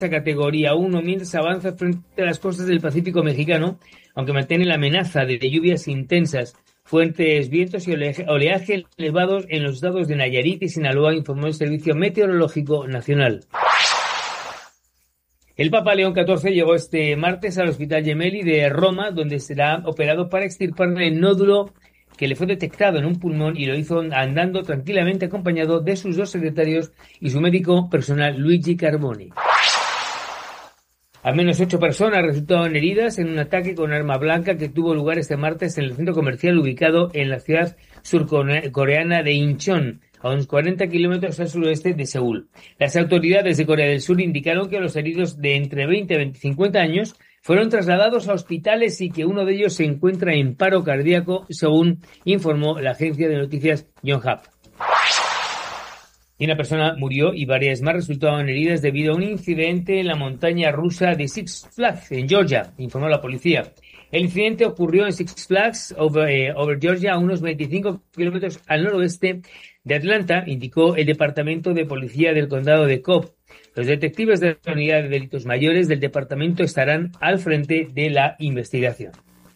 categoría 1 mientras avanza frente a las costas del Pacífico mexicano, aunque mantiene la amenaza de lluvias intensas. Fuertes vientos y oleaje elevados en los estados de Nayarit y Sinaloa, informó el Servicio Meteorológico Nacional. El Papa León XIV llegó este martes al Hospital Gemelli de Roma, donde será operado para extirparle el nódulo que le fue detectado en un pulmón, y lo hizo andando tranquilamente acompañado de sus 2 secretarios y su médico personal, Luigi Carboni. Al menos 8 personas resultaron heridas en un ataque con arma blanca que tuvo lugar este martes en el centro comercial ubicado en la ciudad surcoreana de Incheon, a unos 40 kilómetros al suroeste de Seúl. Las autoridades de Corea del Sur indicaron que los heridos de entre 20 y 50 años fueron trasladados a hospitales y que uno de ellos se encuentra en paro cardíaco, según informó la agencia de noticias Yonhap. Y una persona murió y varias más resultaron heridas debido a un incidente en la montaña rusa de Six Flags, en Georgia, informó la policía. El incidente ocurrió en Six Flags over Georgia, a unos 25 kilómetros al noroeste de Atlanta, indicó el Departamento de Policía del Condado de Cobb. Los detectives de la Unidad de Delitos Mayores del departamento estarán al frente de la investigación.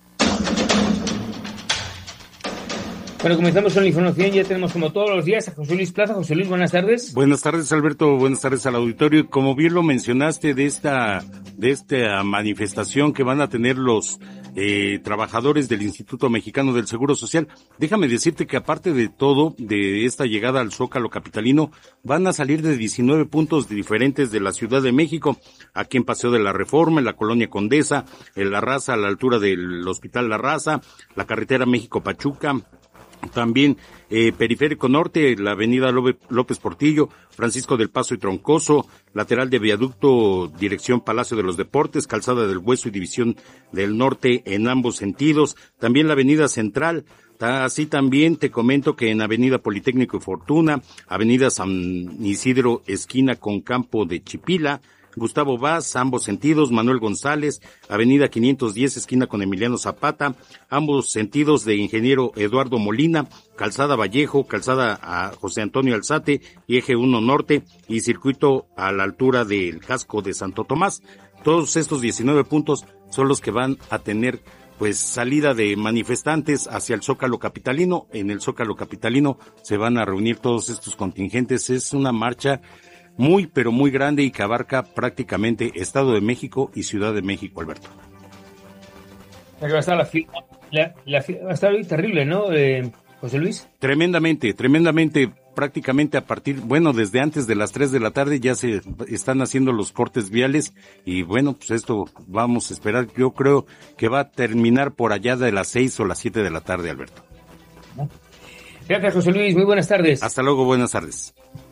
Bueno, comenzamos con la información. Ya tenemos, como todos los días, a José Luis Plaza. José Luis, buenas tardes. Buenas tardes, Alberto. Buenas tardes al auditorio. Como bien lo mencionaste de esta manifestación que van a tener los trabajadores del Instituto Mexicano del Seguro Social, déjame decirte que aparte de todo, de esta llegada al Zócalo capitalino, van a salir de 19 puntos diferentes de la Ciudad de México, aquí en Paseo de la Reforma, en la Colonia Condesa, en La Raza, a la altura del Hospital La Raza, la carretera México-Pachuca, también Periférico Norte, la avenida López Portillo, Francisco del Paso y Troncoso, lateral de Viaducto, dirección Palacio de los Deportes, Calzada del Hueso y División del Norte en ambos sentidos, también la avenida Central. Así también te comento que en avenida Politécnico y Fortuna, avenida San Isidro, esquina con Campo de Chipila, Gustavo Vaz, ambos sentidos, Manuel González, avenida 510, esquina con Emiliano Zapata, ambos sentidos de Ingeniero Eduardo Molina, calzada Vallejo, calzada a José Antonio Alzate y eje 1 Norte y circuito a la altura del casco de Santo Tomás. Todos estos 19 puntos son los que van a tener pues salida de manifestantes hacia el Zócalo capitalino. En el Zócalo capitalino se van a reunir todos estos contingentes. Es una marcha muy, pero muy grande y que abarca prácticamente Estado de México y Ciudad de México, Alberto. Va a estar va a estar hoy terrible, ¿no, José Luis? Tremendamente, prácticamente desde antes de las 3 de la tarde ya se están haciendo los cortes viales y bueno, pues esto vamos a esperar, yo creo que va a terminar por allá de las 6 o las 7 de la tarde, Alberto. Gracias, José Luis, muy buenas tardes. Hasta luego, buenas tardes.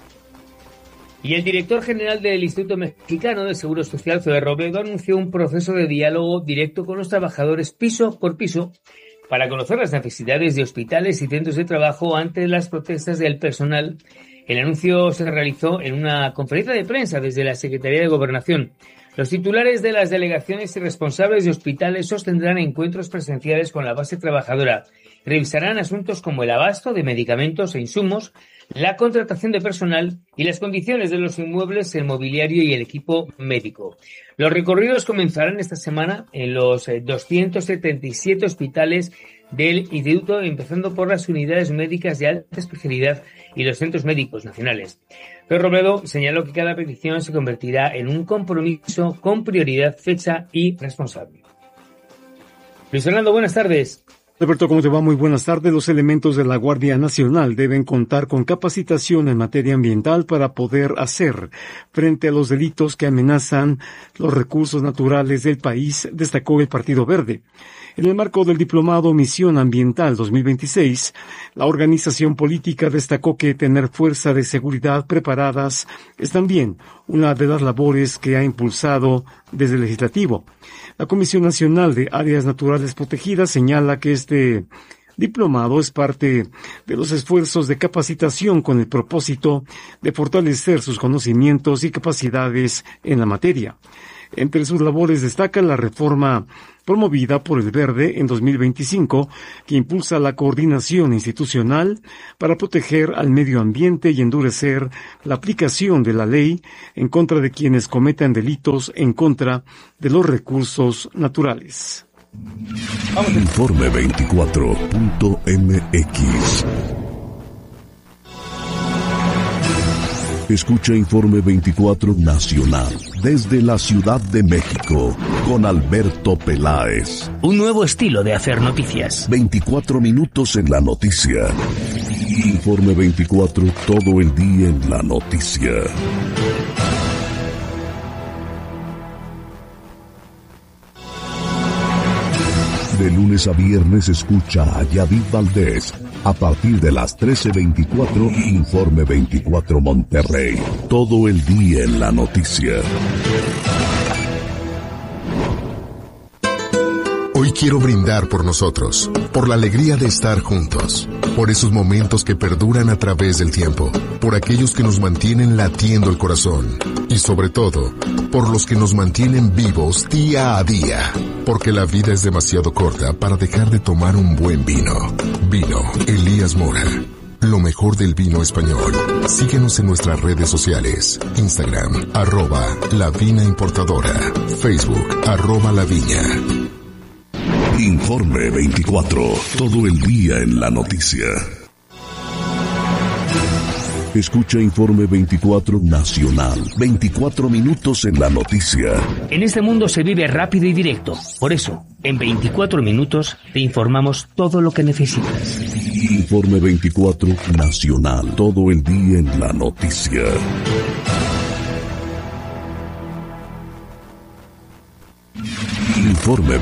Y el director general del Instituto Mexicano del Seguro Social, Zoe Robledo, anunció un proceso de diálogo directo con los trabajadores piso por piso para conocer las necesidades de hospitales y centros de trabajo ante las protestas del personal. El anuncio se realizó en una conferencia de prensa desde la Secretaría de Gobernación. Los titulares de las delegaciones y responsables de hospitales sostendrán encuentros presenciales con la base trabajadora. Revisarán asuntos como el abasto de medicamentos e insumos, la contratación de personal y las condiciones de los inmuebles, el mobiliario y el equipo médico. Los recorridos comenzarán esta semana en los 277 hospitales del instituto, empezando por las unidades médicas de alta especialidad y los centros médicos nacionales. Pero Robledo señaló que cada petición se convertirá en un compromiso con prioridad, fecha y responsable. Luis Fernando, buenas tardes. Alberto, ¿cómo te va? Muy buenas tardes. Los elementos de la Guardia Nacional deben contar con capacitación en materia ambiental para poder hacer frente a los delitos que amenazan los recursos naturales del país, destacó el Partido Verde. En el marco del Diplomado Misión Ambiental 2026, la organización política destacó que tener fuerza de seguridad preparadas es también una de las labores que ha impulsado desde el Legislativo. La Comisión Nacional de Áreas Naturales Protegidas señala que este diplomado es parte de los esfuerzos de capacitación con el propósito de fortalecer sus conocimientos y capacidades en la materia. Entre sus labores destaca la reforma promovida por el Verde en 2025, que impulsa la coordinación institucional para proteger al medio ambiente y endurecer la aplicación de la ley en contra de quienes cometan delitos en contra de los recursos naturales. Informe 24.mx. Escucha Informe 24 Nacional desde la Ciudad de México con Alberto Peláez. Un nuevo estilo de hacer noticias. 24 minutos en la noticia. Informe 24 todo el día en la noticia. De lunes a viernes escucha a Yadid Valdés. A partir de las 13:24, Informe 24 Monterrey. Todo el día en la noticia. Hoy quiero brindar por nosotros, por la alegría de estar juntos, por esos momentos que perduran a través del tiempo, por aquellos que nos mantienen latiendo el corazón y sobre todo, por los que nos mantienen vivos día a día, porque la vida es demasiado corta para dejar de tomar un buen vino. Vino Elías Mora. Lo mejor del vino español. Síguenos en nuestras redes sociales. Instagram, @La Vina Importadora. Facebook, @La Viña. Informe 24. Todo el día en la noticia. Escucha Informe 24 Nacional. 24 minutos en la noticia. En este mundo se vive rápido y directo. Por eso, en 24 minutos te informamos todo lo que necesitas. Informe 24 Nacional. Todo el día en la noticia. Informe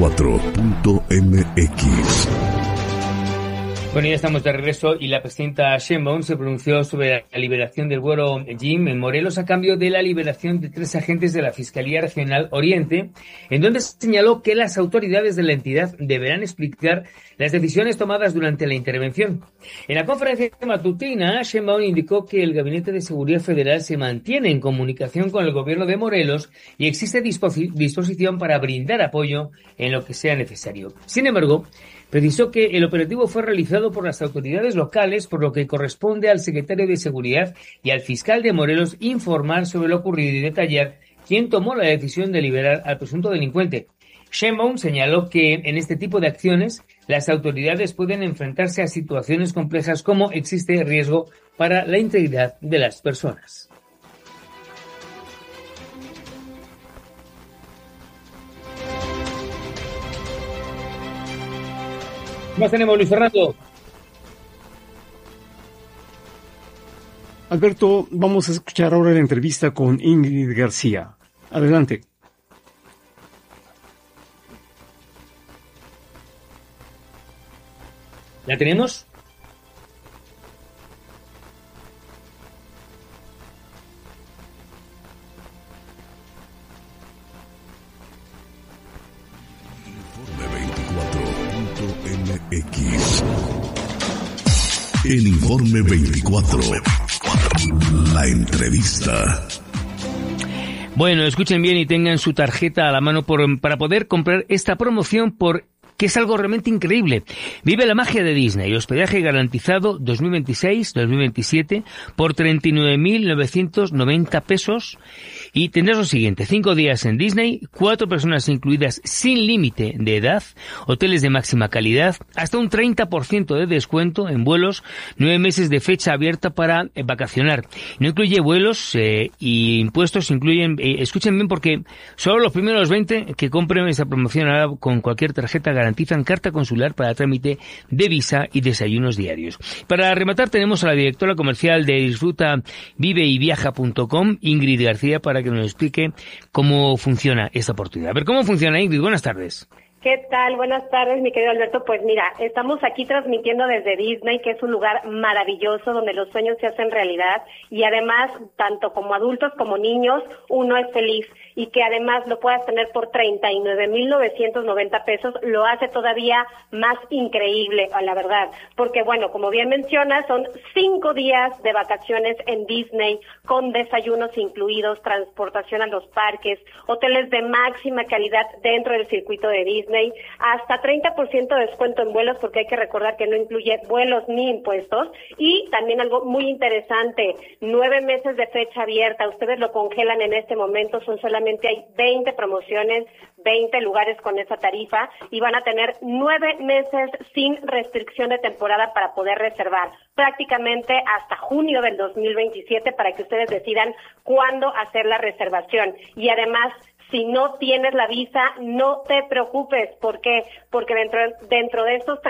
24.mx. Bueno, ya estamos de regreso y la presidenta Sheinbaum se pronunció sobre la liberación del vuelo Jim en Morelos a cambio de la liberación de 3 agentes de la Fiscalía Regional Oriente, en donde señaló que las autoridades de la entidad deberán explicar las decisiones tomadas durante la intervención. En la conferencia matutina, Sheinbaum indicó que el Gabinete de Seguridad Federal se mantiene en comunicación con el gobierno de Morelos y existe disposición para brindar apoyo en lo que sea necesario. Sin embargo, precisó que el operativo fue realizado por las autoridades locales, por lo que corresponde al secretario de Seguridad y al fiscal de Morelos informar sobre lo ocurrido y detallar quién tomó la decisión de liberar al presunto delincuente. Sheinbaum señaló que en este tipo de acciones las autoridades pueden enfrentarse a situaciones complejas como existe riesgo para la integridad de las personas. ¿Qué más tenemos, Luis Fernando? Alberto, vamos a escuchar ahora la entrevista con Ingrid García. Adelante. ¿La tenemos? Informe24.mx. El Informe 24. La entrevista. Bueno, escuchen bien y tengan su tarjeta a la mano para poder comprar esta promoción que es algo realmente increíble. Vive la magia de Disney. Hospedaje garantizado 2026-2027 por 39.990 pesos. Y tendrás lo siguiente: 5 días en Disney, 4 personas incluidas sin límite de edad, hoteles de máxima calidad, hasta un 30% de descuento en vuelos, 9 meses de fecha abierta para vacacionar. No incluye vuelos y impuestos, incluyen, escuchen bien porque solo los primeros 20 que compren esta promoción ahora con cualquier tarjeta garantizan carta consular para trámite de visa y desayunos diarios. Para rematar tenemos a la directora comercial de Disfruta Vive y Viaja.com, Ingrid García, para que nos explique cómo funciona esta oportunidad. A ver, ¿cómo funciona, Ingrid? Buenas tardes. ¿Qué tal? Buenas tardes, mi querido Alberto. Pues mira, estamos aquí transmitiendo desde Disney, que es un lugar maravilloso donde los sueños se hacen realidad y además, tanto como adultos como niños, uno es feliz. y que además lo puedas tener por 39,990 pesos, lo hace todavía más increíble, a la verdad. Porque bueno, como bien mencionas, son 5 días de vacaciones en Disney, con desayunos incluidos, transportación a los parques, hoteles de máxima calidad dentro del circuito de Disney, hasta 30% de descuento en vuelos, porque hay que recordar que no incluye vuelos ni impuestos, y también algo muy interesante, 9 meses de fecha abierta, ustedes lo congelan en este momento, solamente hay 20 promociones, 20 lugares con esa tarifa, y van a tener 9 meses sin restricción de temporada para poder reservar, prácticamente hasta junio del 2027, para que ustedes decidan cuándo hacer la reservación. Y además, si no tienes la visa, no te preocupes. ¿Por qué? Porque dentro de estos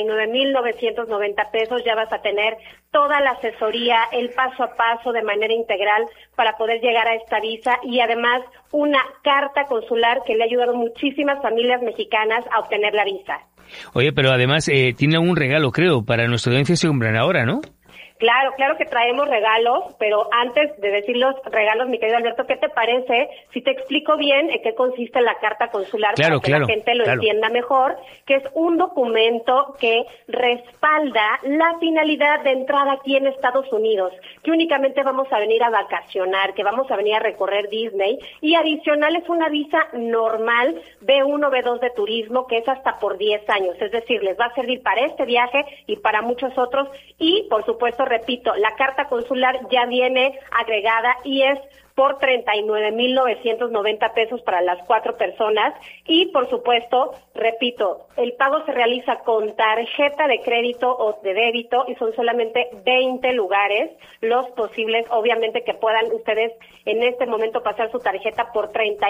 39,990 pesos ya vas a tener toda la asesoría, el paso a paso de manera integral para poder llegar a esta visa, y además una carta consular que le ha ayudado a muchísimas familias mexicanas a obtener la visa. Oye, pero además tiene un regalo, creo, para nuestra audiencia se compran ahora, ¿no? Claro que traemos regalos, pero antes de decir los regalos, mi querido Alberto, ¿qué te parece si te explico bien en qué consiste la carta consular para que la gente lo entienda mejor? Que es un documento que respalda la finalidad de entrada aquí en Estados Unidos, que únicamente vamos a venir a vacacionar, que vamos a venir a recorrer Disney, y adicional es una visa normal B1, B2 de turismo, que es hasta por 10 años, es decir, les va a servir para este viaje y para muchos otros, y por supuesto, repito, la carta consular ya viene agregada y es por 39,990 pesos para las 4 personas, y por supuesto, repito, el pago se realiza con tarjeta de crédito o de débito, y son solamente 20 lugares los posibles, obviamente, que puedan ustedes en este momento pasar su tarjeta por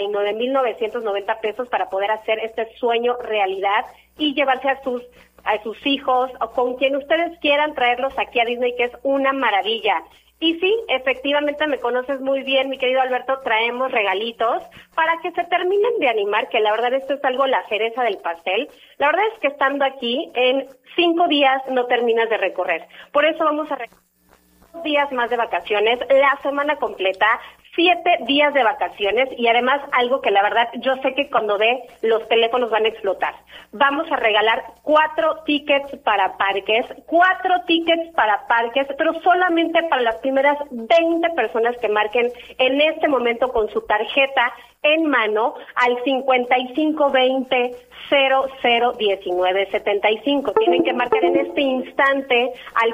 39,990 pesos para poder hacer este sueño realidad y llevarse a sus hijos o con quien ustedes quieran, traerlos aquí a Disney, que es una maravilla. Y sí, efectivamente me conoces muy bien, mi querido Alberto, traemos regalitos para que se terminen de animar, que la verdad esto es algo la cereza del pastel. La verdad es que estando aquí, en 5 días no terminas de recorrer. Por eso vamos a recorrer 2 días más de vacaciones, la semana completa, 7 días de vacaciones, y además algo que la verdad yo sé que cuando ve los teléfonos van a explotar. Vamos a regalar 4 tickets para parques, pero solamente para las primeras 20 personas que marquen en este momento con su tarjeta en mano al 5520-001975. Tienen que marcar en este instante al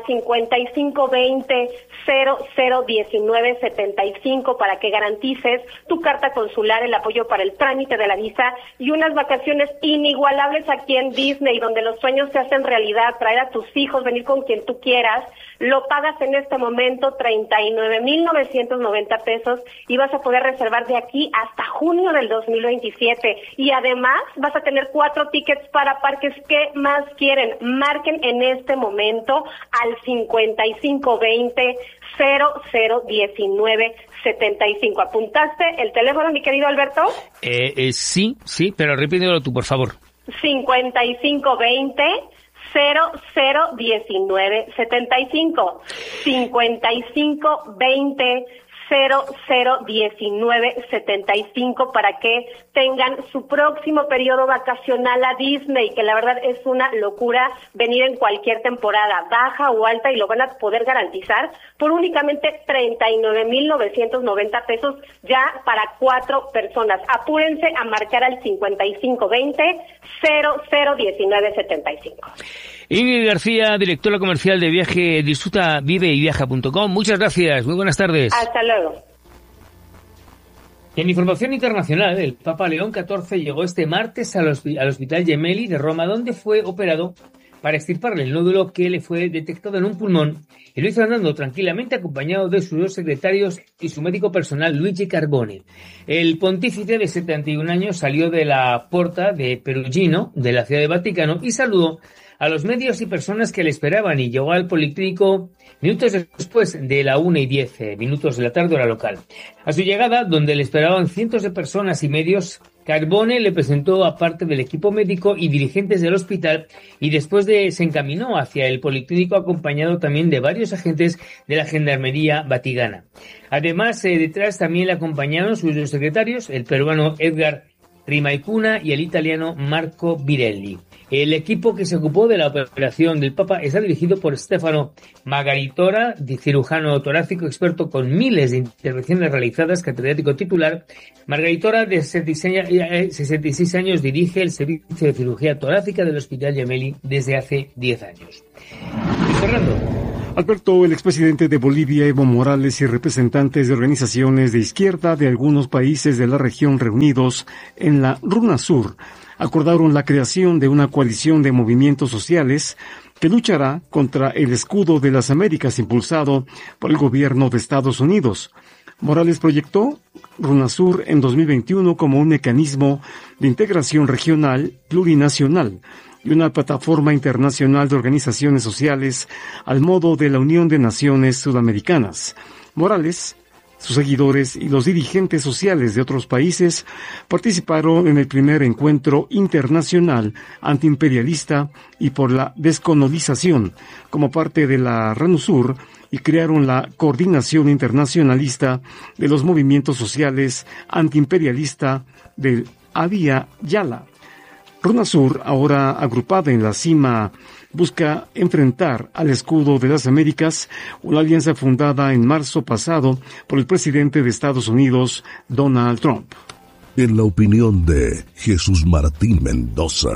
5520-001975 para que garantices tu carta consular, el apoyo para el trámite de la visa y unas vacaciones inigualables aquí en Disney, donde los sueños se hacen realidad, traer a tus hijos, venir con quien tú quieras. Lo pagas en este momento 39,990 pesos y vas a poder reservar de aquí hasta junio del 2027. Y además vas a tener 4 tickets para parques. ¿Qué más quieren? Marquen en este momento al 5520-001975. ¿Apuntaste el teléfono, mi querido Alberto? Sí, pero repítelo tú, por favor. 5520-001975. 5520-001975 para que tengan su próximo periodo vacacional a Disney, que la verdad es una locura venir en cualquier temporada, baja o alta, y lo van a poder garantizar por únicamente 39,990 pesos ya para 4 personas. Apúrense a marcar al 5520-001975. Ingrid García, directora comercial de viaje, disfruta, vive y viaja.com. Muchas gracias, muy buenas tardes. Hasta luego. En información internacional, el Papa León XIV llegó este martes al Hospital Gemelli de Roma, donde fue operado para extirparle el nódulo que le fue detectado en un pulmón, y lo hizo andando tranquilamente acompañado de sus 2 secretarios y su médico personal, Luigi Carbone. El pontífice de 71 años salió de la Porta de Perugino, de la Ciudad del Vaticano, y saludó a los medios y personas que le esperaban, y llegó al policlínico minutos después de la 1:10 de la tarde, hora local. A su llegada, donde le esperaban cientos de personas y medios, Carbone le presentó a parte del equipo médico y dirigentes del hospital y después se encaminó hacia el policlínico acompañado también de varios agentes de la Gendarmería Vaticana. Además, detrás también le acompañaron sus dos secretarios, el peruano Edgar Rimaicuna y el italiano Marco Virelli. El equipo que se ocupó de la operación del Papa está dirigido por Stefano Margaritora, cirujano torácico experto con miles de intervenciones realizadas, catedrático titular. Margaritora, de 66 años, dirige el servicio de cirugía torácica del Hospital Gemelli desde hace 10 años. Y Fernando. Alberto, el expresidente de Bolivia, Evo Morales, y representantes de organizaciones de izquierda de algunos países de la región reunidos en la RUNASUR acordaron la creación de una coalición de movimientos sociales que luchará contra el escudo de las Américas impulsado por el gobierno de Estados Unidos. Morales proyectó RUNASUR en 2021 como un mecanismo de integración regional plurinacional y una plataforma internacional de organizaciones sociales al modo de la Unión de Naciones Sudamericanas. Morales, sus seguidores y los dirigentes sociales de otros países participaron en el primer encuentro internacional antiimperialista y por la descolonización como parte de la RUNASUR y crearon la Coordinación Internacionalista de los Movimientos Sociales Antiimperialista del Abya Yala. RUNASUR, ahora agrupada en la cima, busca enfrentar al escudo de las Américas, una alianza fundada en marzo pasado por el presidente de Estados Unidos, Donald Trump. En la opinión de Jesús Martín Mendoza.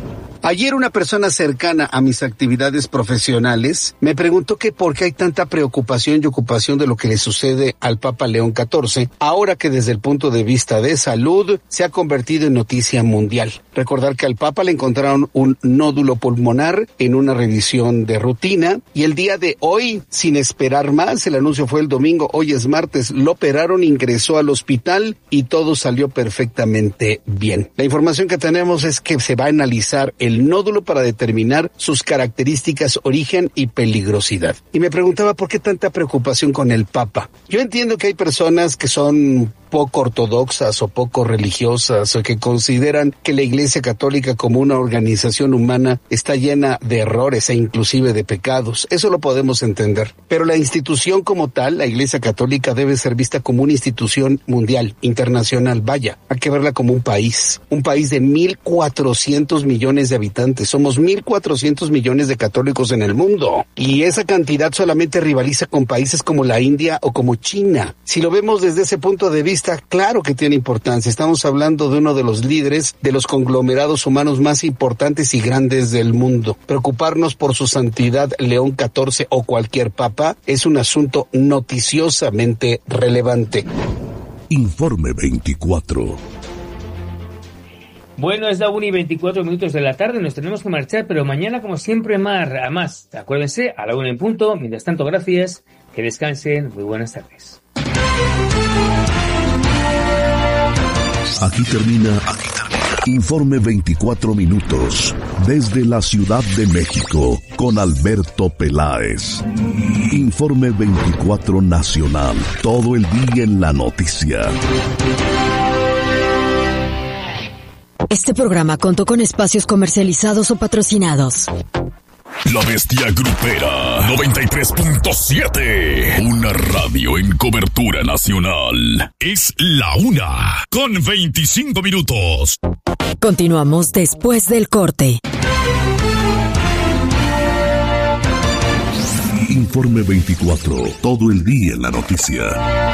Ayer una persona cercana a mis actividades profesionales me preguntó que por qué hay tanta preocupación y ocupación de lo que le sucede al Papa León XIV, ahora que desde el punto de vista de salud se ha convertido en noticia mundial. Recordar que al Papa le encontraron un nódulo pulmonar en una revisión de rutina y el día de hoy, sin esperar más, el anuncio fue el domingo, hoy es martes, lo operaron, ingresó al hospital y todo salió perfectamente bien. La información que tenemos es que se va a analizar el nódulo para determinar sus características, origen y peligrosidad. Y me preguntaba por qué tanta preocupación con el Papa. Yo entiendo que hay personas que son poco ortodoxas o poco religiosas o que consideran que la Iglesia Católica como una organización humana está llena de errores e inclusive de pecados. Eso lo podemos entender. Pero la institución como tal, la Iglesia Católica, debe ser vista como una institución mundial, internacional. Vaya, hay que verla como un país de 1.400 millones de habitantes. Somos 1.400 millones de católicos en el mundo. Y esa cantidad solamente rivaliza con países como la India o como China. Si lo vemos desde ese punto de vista, claro que tiene importancia. Estamos hablando de uno de los líderes de los conglomerados humanos más importantes y grandes del mundo. Preocuparnos por su santidad León XIV o cualquier papa es un asunto noticiosamente relevante. Informe 24. Bueno, es la 1:24 de la tarde, nos tenemos que marchar, pero mañana, como siempre, más. Acuérdense, a la 1 en punto. Mientras tanto, gracias, que descansen, muy buenas tardes. Aquí termina Informe 24 minutos desde la Ciudad de México con Alberto Peláez. Informe 24 nacional, todo el día en la noticia. Este programa contó con espacios comercializados o patrocinados. La Bestia Grupera 93.7. Una radio en cobertura nacional. Es la 1:25. Continuamos después del corte. Informe 24. Todo el día en la noticia.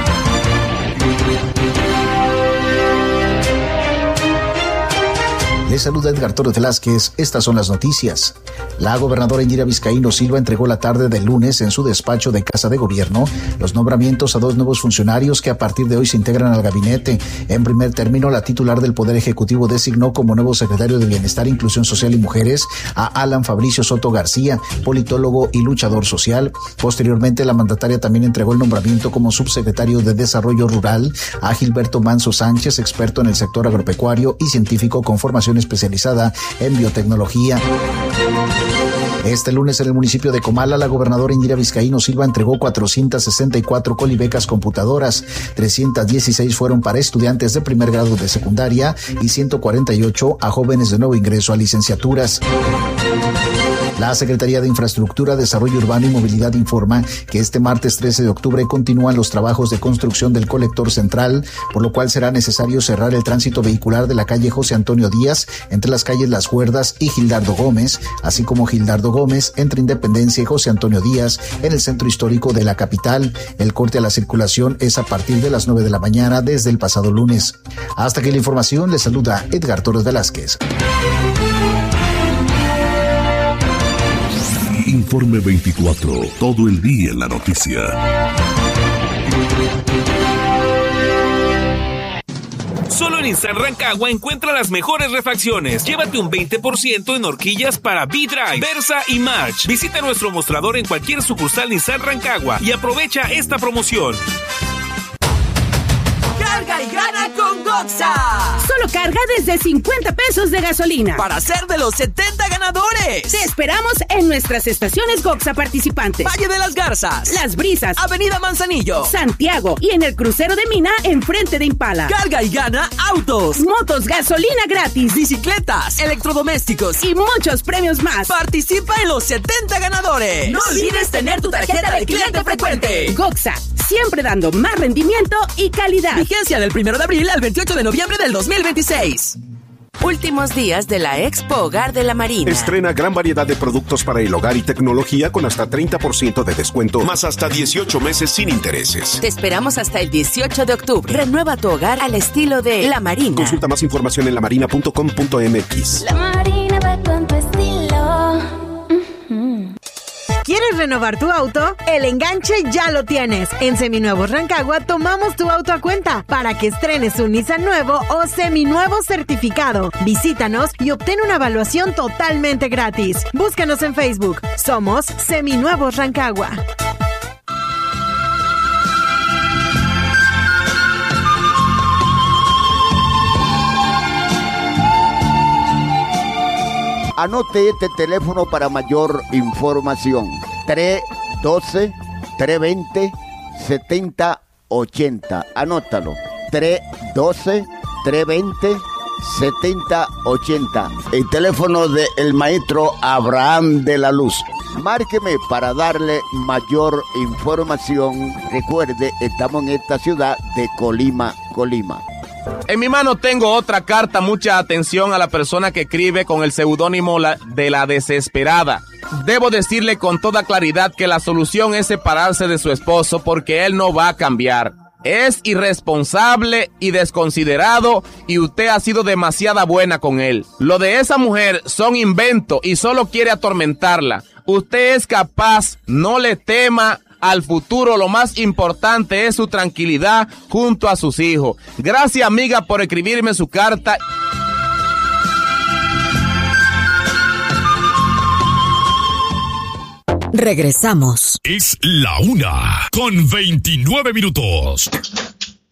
Les saluda Edgar Torres Velázquez. Estas son las noticias. La gobernadora Indira Vizcaíno Silva entregó la tarde del lunes en su despacho de Casa de Gobierno los nombramientos a 2 nuevos funcionarios que a partir de hoy se integran al gabinete. En primer término, la titular del Poder Ejecutivo designó como nuevo secretario de Bienestar, Inclusión Social y Mujeres a Alan Fabricio Soto García, politólogo y luchador social. Posteriormente, la mandataria también entregó el nombramiento como subsecretario de Desarrollo Rural a Gilberto Manso Sánchez, experto en el sector agropecuario y científico con formación especializada en biotecnología. Este lunes en el municipio de Comala, la gobernadora Indira Vizcaíno Silva entregó 464 colibecas computadoras, 316 fueron para estudiantes de primer grado de secundaria y 148 a jóvenes de nuevo ingreso a licenciaturas. La Secretaría de Infraestructura, Desarrollo Urbano y Movilidad informa que este martes 13 de octubre continúan los trabajos de construcción del colector central, por lo cual será necesario cerrar el tránsito vehicular de la calle José Antonio Díaz entre las calles Las Huerdas y Gildardo Gómez, así como Gildardo Gómez entre Independencia y José Antonio Díaz en el centro histórico de la capital. El corte a la circulación es a partir de las 9 de la mañana desde el pasado lunes. Hasta aquí la información, les saluda Edgar Torres Velázquez. Informe 24, todo el día en la noticia. Solo en Nissan Rancagua encuentra las mejores refacciones. Llévate un 20% en horquillas para V-Drive, Versa y March. Visita nuestro mostrador en cualquier sucursal Nissan Rancagua y aprovecha esta promoción. Carga y gana con Goxa. Solo carga desde 50 pesos de gasolina. Para ser de los 70 ganadores. Te esperamos en nuestras estaciones Goxa participantes. Valle de las Garzas, Las Brisas, Avenida Manzanillo, Santiago y en el crucero de Mina enfrente de Impala. Carga y gana autos, motos, gasolina gratis, bicicletas, electrodomésticos y muchos premios más. Participa en los 70 ganadores. No olvides tener tu tarjeta de cliente frecuente. Goxa, siempre dando más rendimiento y calidad. Vigencia del 1 de abril al 28 de noviembre del 2026. Últimos días de la Expo Hogar de la Marina. Estrena gran variedad de productos para el hogar y tecnología con hasta 30% de descuento, más hasta 18 meses sin intereses. Te esperamos hasta el 18 de octubre. Renueva tu hogar al estilo de La Marina. Consulta más información en lamarina.com.mx. La Marina va con tu estilo. ¿Quieres renovar tu auto? El enganche ya lo tienes. En Seminuevos Rancagua tomamos tu auto a cuenta para que estrenes un Nissan nuevo o seminuevo certificado. Visítanos y obtén una evaluación totalmente gratis. Búscanos en Facebook. Somos Seminuevos Rancagua. Anote este teléfono para mayor información. 312-320-7080. Anótalo. 312-320-7080. El teléfono del maestro Abraham de la Luz. Márqueme para darle mayor información. Recuerde, estamos en esta ciudad de Colima. En mi mano tengo otra carta. Mucha atención a la persona que escribe con el seudónimo de la desesperada. Debo decirle con toda claridad que la solución es separarse de su esposo porque él no va a cambiar. Es irresponsable y desconsiderado y usted ha sido demasiado buena con él. Lo de esa mujer son inventos y solo quiere atormentarla. Usted es capaz, no le tema. Al futuro lo más importante es su tranquilidad junto a sus hijos. Gracias, amiga, por escribirme su carta. Regresamos. Es la 1:29.